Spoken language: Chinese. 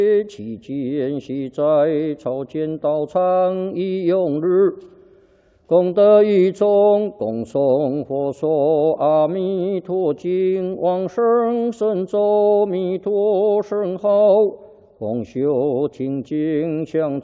期间系在草间道场一用日，功德一众，共诵佛说阿弥陀经，往生神咒弥陀圣号，共修清净相。